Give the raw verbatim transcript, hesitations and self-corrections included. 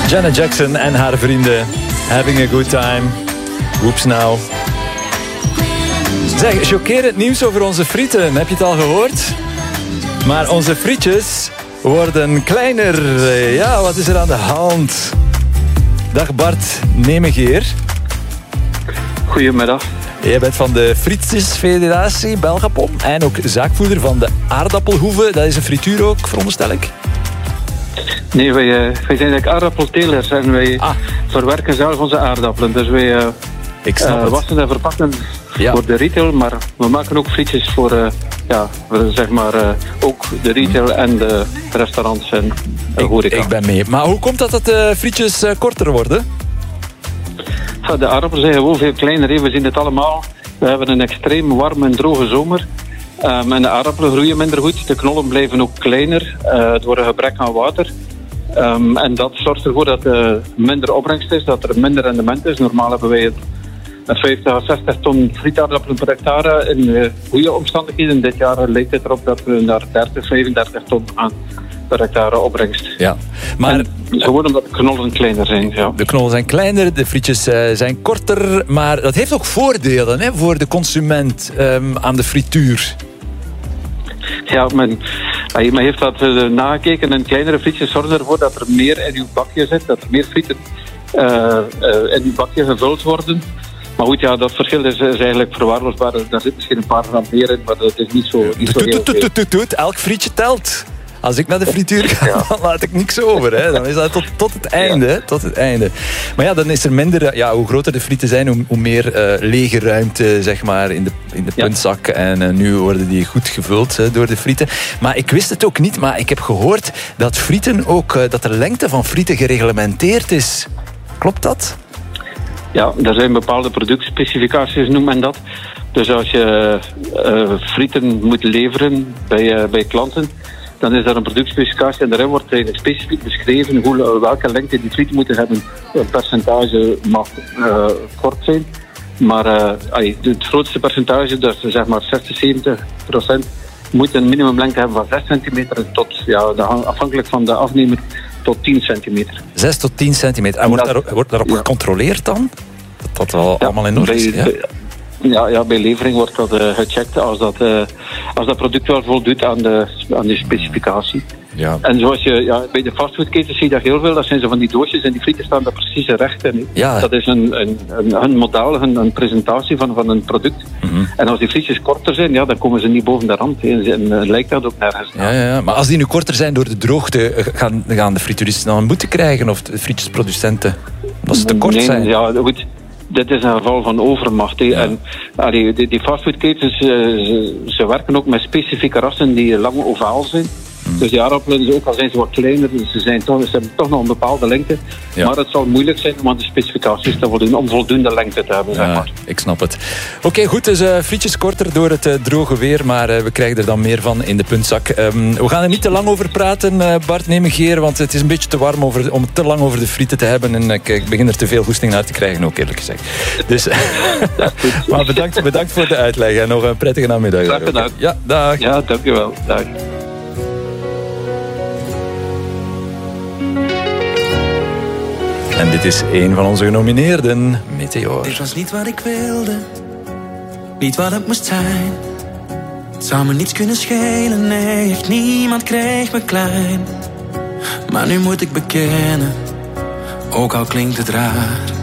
Janet Jackson en haar vrienden. Having a good time. Whoops now. Zeg, chockerend nieuws over onze frieten. Heb je het al gehoord? Maar onze frietjes worden kleiner. Ja, wat is er aan de hand? Dag Bart Nemegeer. Goedemiddag. Jij bent van de Frietjesfederatie Belgapom en ook zaakvoerder van de aardappelhoeve. Dat is een frituur ook, veronderstel ik? Nee, wij, uh, wij zijn eigenlijk aardappeltelers en wij ah. verwerken zelf onze aardappelen. Dus wij uh, ik snap uh, wassen en verpakken ja. voor de retail, maar we maken ook frietjes voor, uh, ja, voor zeg maar, uh, ook de retail en de restaurants en de horeca. Ik, ik ben mee. Maar hoe komt dat dat de frietjes uh, korter worden? Ja, de aardappelen zijn gewoon veel kleiner. We zien het allemaal. We hebben een extreem warme en droge zomer. Um, en de aardappelen groeien minder goed. De knollen blijven ook kleiner uh, door een gebrek aan water. Um, en dat zorgt ervoor dat er minder opbrengst is, dat er minder rendement is. Normaal hebben wij het vijftig à zestig ton frietaardappelen per hectare in uh, goede omstandigheden. Dit jaar lijkt het erop dat we naar dertig, vijfendertig ton aan per hectare opbrengst. Ja, maar gewoon omdat de knollen kleiner zijn. Ja. De knollen zijn kleiner, de frietjes uh, zijn korter, maar dat heeft ook voordelen hè, voor de consument um, aan de frituur. Ja, men, men heeft dat uh, nagekeken en kleinere frietjes zorgen ervoor dat er meer in uw bakje zit, dat er meer frieten uh, uh, in uw bakje gevuld worden. Maar goed, ja, dat verschil is, is eigenlijk verwaarloosbaar. Daar zit misschien een paar gram meer in, maar dat is niet zo, niet zo heel veel. Elk frietje telt. Als ik naar de frituur ga, ja. dan laat ik niks over. Hè. Dan is dat tot, tot het einde. Ja. Tot het einde. Maar ja, dan is er minder... Ja, hoe groter de frieten zijn, hoe, hoe meer uh, lege ruimte zeg maar, in de, in de puntzak. Ja. En uh, nu worden die goed gevuld uh, door de frieten. Maar ik wist het ook niet, maar ik heb gehoord dat frieten ook... Uh, dat de lengte van frieten gereglementeerd is. Klopt dat? Ja, er zijn bepaalde productspecificaties, noemt men dat. Dus als je uh, frieten moet leveren bij, uh, bij klanten... dan is er een productspecificatie en daarin wordt eigenlijk specifiek beschreven hoe, welke lengte die frieten moeten hebben. Een percentage mag uh, kort zijn, maar uh, het grootste percentage, dat is zeg maar zestig, zeventig procent, moet een minimumlengte hebben van zes centimeter tot, ja, afhankelijk van de afnemer, tot tien centimeter. zes tot tien centimeter. En wordt, daar, wordt daarop ja. gecontroleerd dan? Dat dat wel ja, allemaal in orde is? Ja? Ja, ja, bij levering wordt dat uh, gecheckt als dat, uh, als dat product wel voldoet aan de, aan de specificatie. Ja. En zoals je ja, bij de fastfoodketens zie je dat heel veel. Dat zijn zo van die doosjes en die frieten staan daar precies recht in. Ja. Dat is een, een, een, een model, een, een presentatie van, van een product. Mm-hmm. En als die frietjes korter zijn, ja, dan komen ze niet boven de rand. En, en, en lijkt dat ook nergens. Ja, ja, ja. Maar als die nu korter zijn door de droogte, gaan, gaan de frituuristen dan een boete krijgen of de frietjesproducenten? Als ze te kort nee, zijn? Ja, goed. Dit is een geval van overmacht. Ja. En allee, die, die fastfoodketens, ze, ze werken ook met specifieke rassen die lang ovaal zijn. Mm. Dus die aardappelen, ook al zijn ze wat kleiner, ze, zijn toch, ze hebben toch nog een bepaalde lengte. Ja. Maar het zal moeilijk zijn om aan de specificaties te voldoen, om voldoende lengte te hebben. Ja, zeg maar. Ik snap het. Oké, okay, goed, dus uh, frietjes korter door het uh, droge weer, maar uh, we krijgen er dan meer van in de puntzak. Um, we gaan er niet te lang over praten, uh, Bart Nemegeer, want het is een beetje te warm over, om te lang over de frieten te hebben. En uh, ik begin er te veel goesting naar te krijgen, ook eerlijk gezegd. Dus, maar bedankt, bedankt voor de uitleg en nog een prettige namiddag. Graag gedaan. Ja, dag. Ja, dankjewel. Dag. En dit is een van onze genomineerden, Meteor. Dit was niet wat ik wilde, niet wat het moest zijn. Het zou me niets kunnen schelen, nee, echt niemand kreeg me klein. Maar nu moet ik bekennen, ook al klinkt het raar,